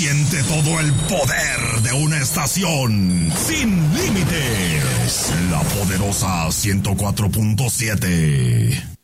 Siente todo el poder de una estación sin límites. La poderosa 104.7.